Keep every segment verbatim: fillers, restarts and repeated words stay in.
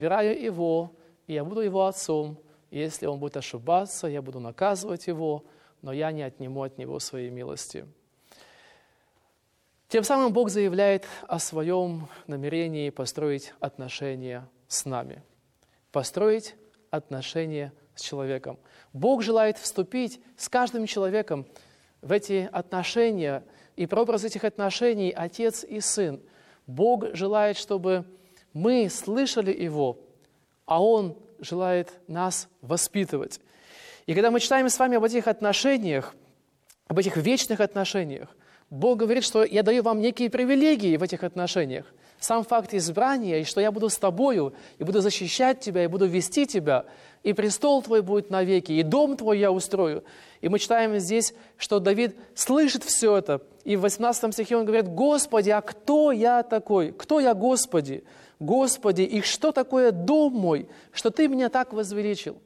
выбираю его, и я буду его отцом. И если он будет ошибаться, я буду наказывать его, но я не отниму от него своей милости. Тем самым Бог заявляет о своем намерении построить отношения с нами, построить отношения с человеком. Бог желает вступить с каждым человеком в эти отношения, и прообраз этих отношений – Отец и Сын. Бог желает, чтобы мы слышали Его, а Он желает нас воспитывать. И когда мы читаем с вами об этих отношениях, об этих вечных отношениях, Бог говорит, что я даю вам некие привилегии в этих отношениях. Сам факт избрания, и что я буду с тобою, и буду защищать тебя, и буду вести тебя, и престол твой будет навеки, и дом твой я устрою. И мы читаем здесь, что Давид слышит все это, и в восемнадцатом стихе он говорит: «Господи, а кто я такой? Кто я, Господи? Господи, и что такое дом мой, что Ты меня так возвеличил?»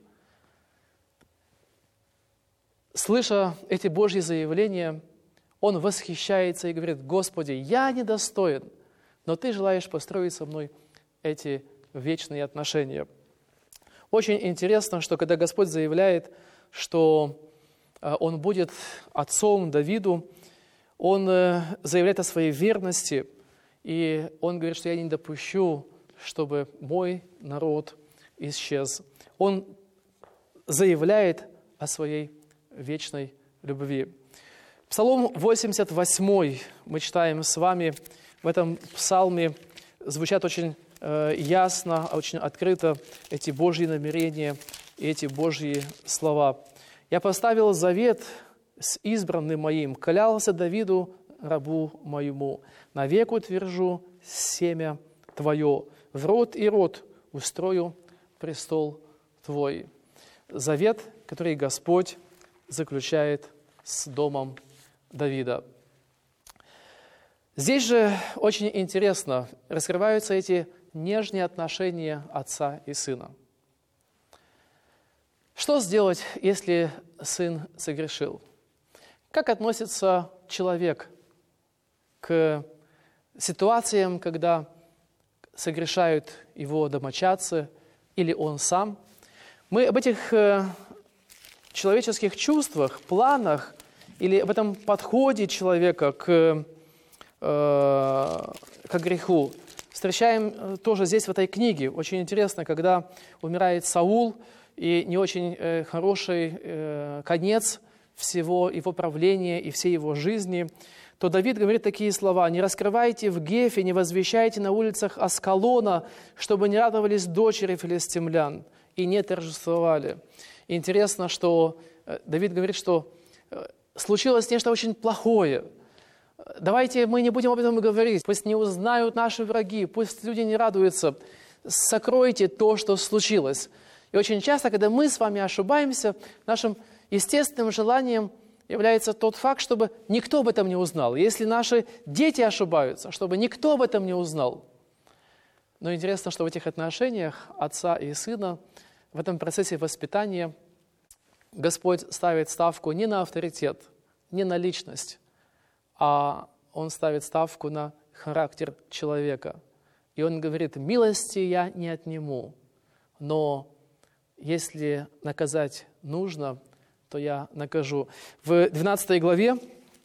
Слыша эти Божьи заявления, он восхищается и говорит: «Господи, я недостоин, но Ты желаешь построить со мной эти вечные отношения». Очень интересно, что когда Господь заявляет, что Он будет отцом Давиду, Он заявляет о своей верности, и Он говорит, что я не допущу, чтобы мой народ исчез. Он заявляет о своей вечной любви. Псалом восемьдесят восемь мы читаем с вами. В этом псалме звучат очень э, ясно, очень открыто эти Божьи намерения и эти Божьи слова. «Я поставил завет с избранным моим, клялся Давиду, рабу моему, навек утвержу семя Твое, в род и род устрою престол Твой». Завет, который Господь заключает с домом Давида. Здесь же очень интересно раскрываются эти нежные отношения отца и сына. Что сделать, если сын согрешил? Как относится человек к ситуациям, когда согрешают его домочадцы или он сам? Мы об этих человеческих чувствах, планах или об этом подходе человека к, э, к греху встречаем тоже здесь, в этой книге. Очень интересно, когда умирает Саул, и не очень э, хороший э, конец всего его правления и всей его жизни, то Давид говорит такие слова: «Не раскрывайте в Гефе, не возвещайте на улицах Аскалона, чтобы не радовались дочери филистимлян и не торжествовали». И интересно, что Давид говорит, что случилось нечто очень плохое. Давайте мы не будем об этом говорить. Пусть не узнают наши враги, пусть люди не радуются. Сокройте то, что случилось. И очень часто, когда мы с вами ошибаемся, нашим естественным желанием является тот факт, чтобы никто об этом не узнал. Если наши дети ошибаются, чтобы никто об этом не узнал. Но интересно, что в этих отношениях отца и сына, в этом процессе воспитания, Господь ставит ставку не на авторитет, не на личность, а Он ставит ставку на характер человека. И Он говорит: «Милости я не отниму, но если наказать нужно, то я накажу». В двенадцатой главе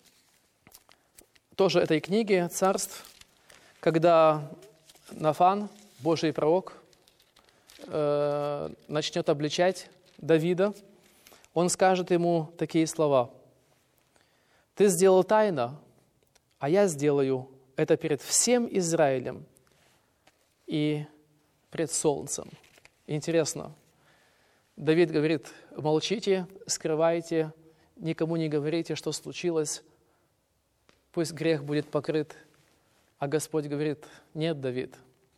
тоже этой книги «Царств», когда Нафан, Божий пророк, э, начнет обличать Давида, он скажет ему такие слова: «Ты сделал тайно, а я сделаю это перед всем Израилем и пред солнцем». Интересно, Давид говорит: молчите, скрывайте, никому не говорите, что случилось, пусть грех будет покрыт. А Господь говорит: нет, Давид,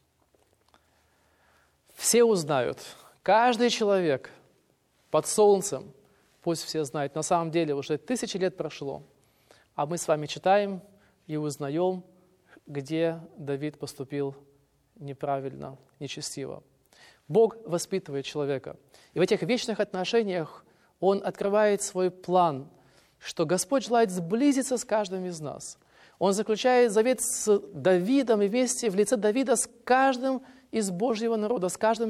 все узнают, каждый человек под солнцем, пусть все знают. На самом деле уже тысячи лет прошло, а мы с вами читаем и узнаем, где Давид поступил неправильно, нечестиво. Бог воспитывает человека. И в этих вечных отношениях Он открывает свой план, что Господь желает сблизиться с каждым из нас. Он заключает завет с Давидом и вместе в лице Давида с каждым из Божьего народа, с каждым